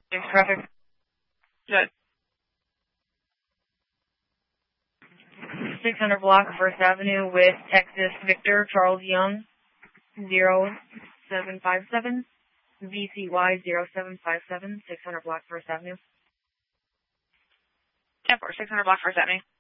Thanks, traffic. Good. 600 block First Avenue with Texas Victor Charles Young 0757 VCY 0757 600 block First Avenue. 10-4, 600 block First Avenue.